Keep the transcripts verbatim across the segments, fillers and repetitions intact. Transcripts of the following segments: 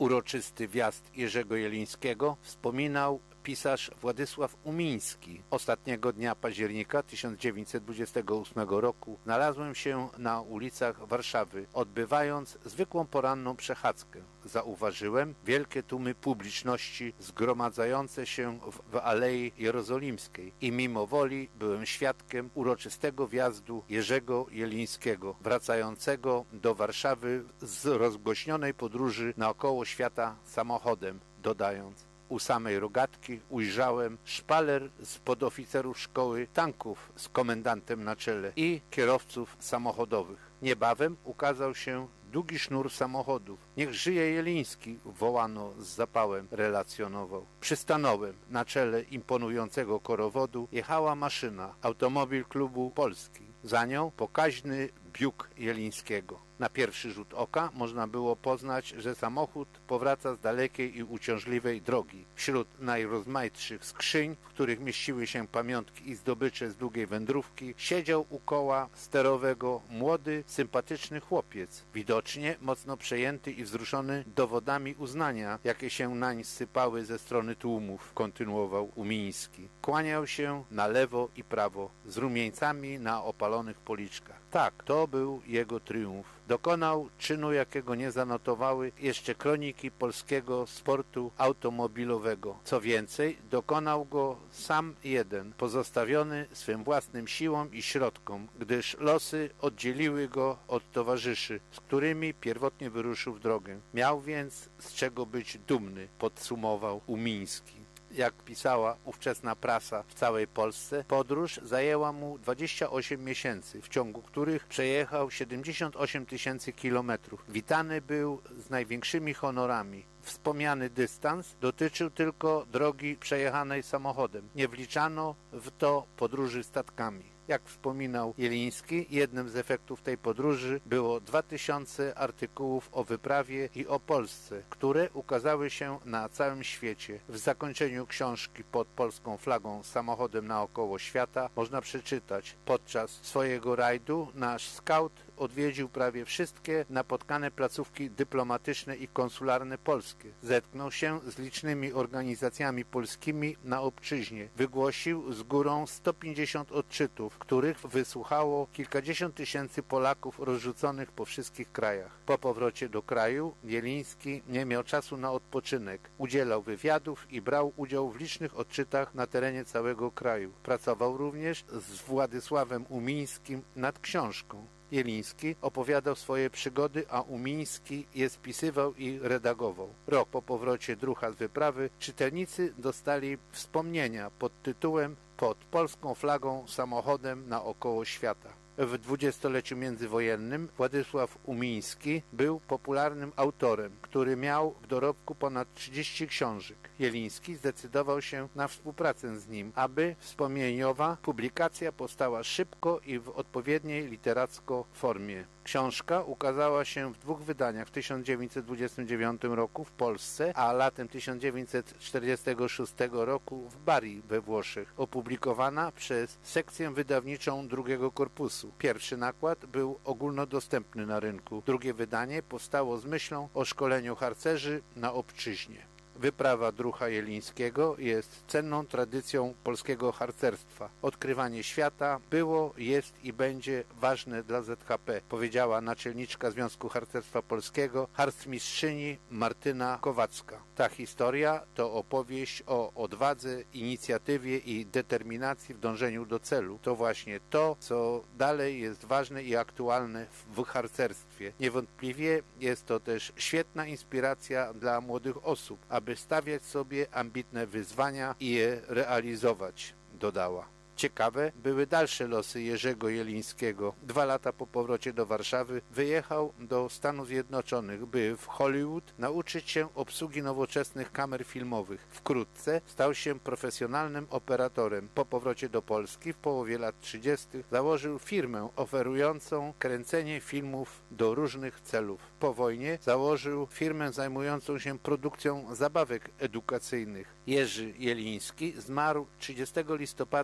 Uroczysty wjazd Jerzego Jeleńskiego wspominał pisarz Władysław Umiński. Ostatniego dnia października tysiąc dziewięćset dwudziestego ósmego roku znalazłem się na ulicach Warszawy, odbywając zwykłą poranną przechadzkę. Zauważyłem wielkie tłumy publiczności zgromadzające się w, w Alei Jerozolimskiej i mimo woli byłem świadkiem uroczystego wjazdu Jerzego Jeleńskiego, wracającego do Warszawy z rozgłośnionej podróży naokoło świata samochodem, dodając: u samej rogatki ujrzałem szpaler z podoficerów szkoły tanków z komendantem na czele i kierowców samochodowych. Niebawem ukazał się długi sznur samochodów. Niech żyje Jeleński, wołano z zapałem, relacjonował. Przystanąłem. Na czele imponującego korowodu jechała maszyna, automobil klubu Polski. Za nią pokaźny biuk Jeleńskiego. Na pierwszy rzut oka można było poznać, że samochód powraca z dalekiej i uciążliwej drogi. Wśród najrozmaitszych skrzyń, w których mieściły się pamiątki i zdobycze z długiej wędrówki, siedział u koła sterowego młody, sympatyczny chłopiec, widocznie mocno przejęty i wzruszony dowodami uznania, jakie się nań sypały ze strony tłumów, kontynuował Umiński. Kłaniał się na lewo i prawo, z rumieńcami na opalonych policzkach. Tak, to był jego triumf. Dokonał czynu, jakiego nie zanotowały jeszcze kroniki polskiego sportu automobilowego. Co więcej, dokonał go sam jeden, pozostawiony swym własnym siłom i środkom, gdyż losy oddzieliły go od towarzyszy, z którymi pierwotnie wyruszył w drogę. Miał więc z czego być dumny, podsumował Umiński. Jak pisała ówczesna prasa w całej Polsce, podróż zajęła mu dwadzieścia osiem miesięcy, w ciągu których przejechał siedemdziesiąt osiem tysięcy kilometrów. Witany był z największymi honorami. Wspomniany dystans dotyczył tylko drogi przejechanej samochodem. Nie wliczano w to podróży statkami. Jak wspominał Jeleński, jednym z efektów tej podróży było dwa tysiące artykułów o wyprawie i o Polsce, które ukazały się na całym świecie. W zakończeniu książki pod polską flagą samochodem naokoło świata można przeczytać: podczas swojego rajdu nasz skaut odwiedził prawie wszystkie napotkane placówki dyplomatyczne i konsularne polskie. Zetknął się z licznymi organizacjami polskimi na obczyźnie. Wygłosił z górą sto pięćdziesiąt odczytów, których wysłuchało kilkadziesiąt tysięcy Polaków rozrzuconych po wszystkich krajach. Po powrocie do kraju Jeleński nie miał czasu na odpoczynek. Udzielał wywiadów i brał udział w licznych odczytach na terenie całego kraju. Pracował również z Władysławem Umińskim nad książką. Jeleński opowiadał swoje przygody, a Umiński je spisywał i redagował. Rok po powrocie druha z wyprawy czytelnicy dostali wspomnienia pod tytułem Pod polską flagą samochodem naokoło świata. W dwudziestoleciu międzywojennym Władysław Umiński był popularnym autorem, który miał w dorobku ponad trzydzieści książek. Jeleński zdecydował się na współpracę z nim, aby wspomnieniowa publikacja powstała szybko i w odpowiedniej literacko formie. Książka ukazała się w dwóch wydaniach w tysiąc dziewięćset dwudziestym dziewiątym roku w Polsce, a latem tysiąc dziewięćset czterdziestego szóstego roku w Bari we Włoszech, opublikowana przez sekcję wydawniczą drugiego korpusu. Pierwszy nakład był ogólnodostępny na rynku. Drugie wydanie powstało z myślą o szkoleniu harcerzy na obczyźnie. Wyprawa druha Jeleńskiego jest cenną tradycją polskiego harcerstwa. Odkrywanie świata było, jest i będzie ważne dla Z H P, powiedziała naczelniczka Związku Harcerstwa Polskiego, harcmistrzyni Martyna Kowacka. Ta historia to opowieść o odwadze, inicjatywie i determinacji w dążeniu do celu. To właśnie to, co dalej jest ważne i aktualne w harcerstwie. Niewątpliwie jest to też świetna inspiracja dla młodych osób, aby stawiać sobie ambitne wyzwania i je realizować, dodała. Ciekawe były dalsze losy Jerzego Jeleńskiego. Dwa lata po powrocie do Warszawy wyjechał do Stanów Zjednoczonych, by w Hollywood nauczyć się obsługi nowoczesnych kamer filmowych. Wkrótce stał się profesjonalnym operatorem. Po powrocie do Polski w połowie lat trzydziestych założył firmę oferującą kręcenie filmów do różnych celów. Po wojnie założył firmę zajmującą się produkcją zabawek edukacyjnych. Jerzy Jeleński zmarł trzydziestego listopada tysiąc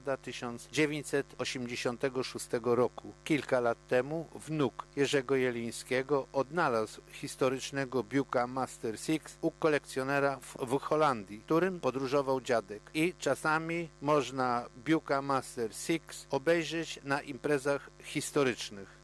tysiąc dziewięćset osiemdziesiątego szóstego roku. Kilka lat temu wnuk Jerzego Jeleńskiego odnalazł historycznego Buicka Master Six u kolekcjonera w, w Holandii, którym podróżował dziadek. I czasami można Buicka Master Six obejrzeć na imprezach historycznych.